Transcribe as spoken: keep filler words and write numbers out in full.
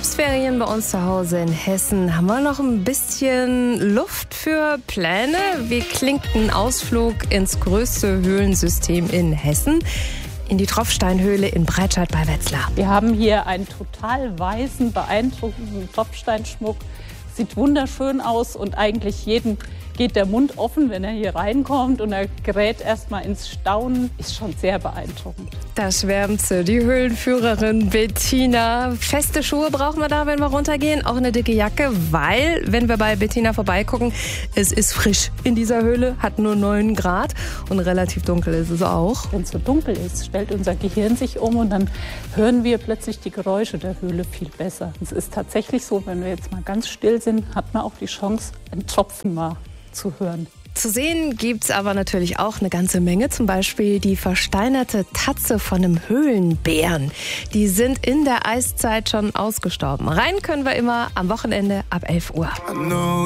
Herbstferien bei uns zu Hause in Hessen. Haben wir noch ein bisschen Luft für Pläne? Wie klingt ein Ausflug ins größte Höhlensystem in Hessen? In die Tropfsteinhöhle in Breitscheid bei Wetzlar. Wir haben hier einen total weißen, beeindruckenden Tropfsteinschmuck. Sieht wunderschön aus und eigentlich jedem geht der Mund offen, wenn er hier reinkommt und er gerät erstmal ins Staunen. Ist schon sehr beeindruckend. Da schwärmt sie, die Höhlenführerin Bettina. Feste Schuhe brauchen wir da, wenn wir runtergehen. Auch eine dicke Jacke, weil, wenn wir bei Bettina vorbeigucken, es ist frisch in dieser Höhle, hat nur neun Grad und relativ dunkel ist es auch. Wenn es so dunkel ist, stellt unser Gehirn sich um und dann hören wir plötzlich die Geräusche der Höhle viel besser. Es ist tatsächlich so, wenn wir jetzt mal ganz still sind, hat man auch die Chance, ein Tropfen mal zu hören. Zu sehen gibt's aber natürlich auch eine ganze Menge, zum Beispiel die versteinerte Tatze von einem Höhlenbären. Die sind in der Eiszeit schon ausgestorben. Rein können wir immer am Wochenende ab elf Uhr.